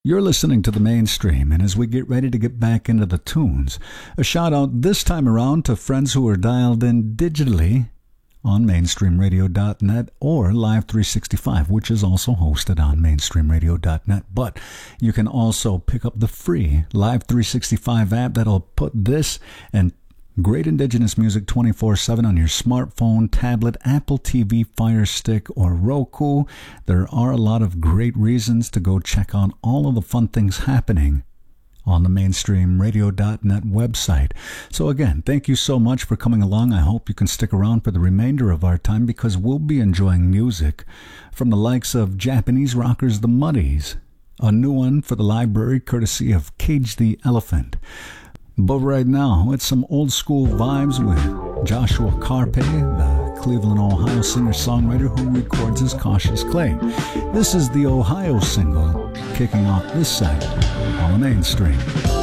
You're listening to The Mainstream, and as we get ready to get back into the tunes, a shout out this time around to friends who are dialed in digitally on mainstreamradio.net or Live 365, which is also hosted on mainstreamradio.net. But you can also pick up the free Live 365 app that'll put this and great indigenous music 24/7 on your smartphone, tablet, Apple TV, Fire Stick, or Roku. There are a lot of great reasons to go check out all of the fun things happening on the mainstreamradio.net website. So again, thank you so much for coming along. I hope you can stick around for the remainder of our time because we'll be enjoying music from the likes of Japanese rockers The Muddies, a new one for the library courtesy of Cage the Elephant. But right now, it's some old school vibes with Joshua Carpe, the Cleveland, Ohio singer-songwriter who records as Cautious Clay. This is the Ohio single, kicking off this set on the Mainstream.